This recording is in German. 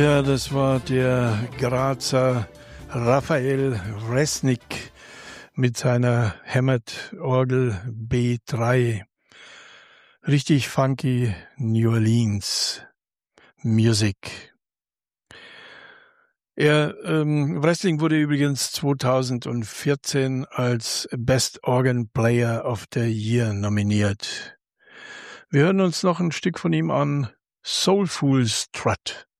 Ja, das war der Grazer Raphael Resnick mit seiner Hammond-Orgel B3. Richtig funky New Orleans Music. Wrestling wurde übrigens 2014 als Best Organ Player of the Year nominiert. Wir hören uns noch ein Stück von ihm an, Soulful Strut.